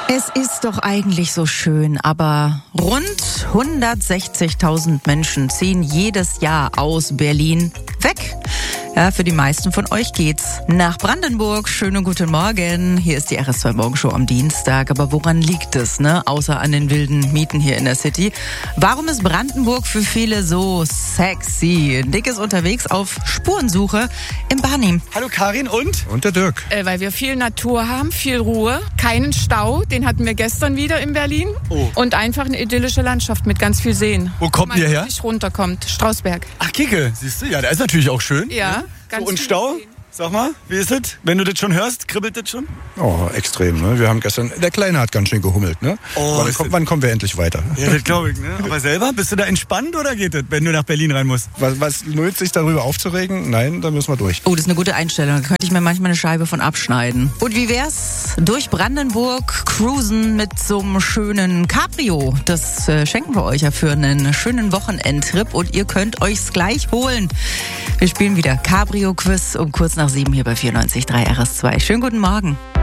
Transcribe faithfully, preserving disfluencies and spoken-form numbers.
Es ist doch eigentlich so schön, aber rund hundertsechzigtausend Menschen ziehen jedes Jahr aus Berlin weg. Ja, für die meisten von euch geht's nach Brandenburg. Schönen guten Morgen. Hier ist die R S zwei Morgenshow am Dienstag. Aber woran liegt es, ne? Außer an den wilden Mieten hier in der City. Warum ist Brandenburg für viele so sexy? Dick ist unterwegs auf Spurensuche im Barnim. Hallo Karin und? Und der Dirk. Äh, weil wir viel Natur haben, viel Ruhe, keinen Stau, den hatten wir gestern wieder in Berlin. Oh. Und einfach eine idyllische Landschaft mit ganz viel Seen. Wo kommt ihr her? Wenn man runterkommt, Strausberg. Ach, Kicke, siehst du? Ja, der ist natürlich auch schön. Ja, ganz So, und viel Stau? Seen. Sag mal, wie ist es? Wenn du das schon hörst, kribbelt das schon? Oh, extrem, ne? Wir haben gestern, der Kleine hat ganz schön gehummelt, ne? Oh, wann, kommt, wann kommen wir endlich weiter? Ja, das glaube ich, ne? Aber selber, bist du da entspannt oder geht das, wenn du nach Berlin rein musst? Was, was lohnt sich darüber aufzuregen? Nein, da müssen wir durch. Oh, das ist eine gute Einstellung. Da könnte ich mir manchmal eine Scheibe von abschneiden. Und wie wär's? Durch Brandenburg cruisen mit so einem schönen Cabrio. Das äh, schenken wir euch ja für einen schönen Wochenendtrip und ihr könnt euch's gleich holen. Wir spielen wieder Cabrio-Quiz um kurz nach sieben hier bei vierundneunzig Komma drei R S zwei. Schönen guten Morgen.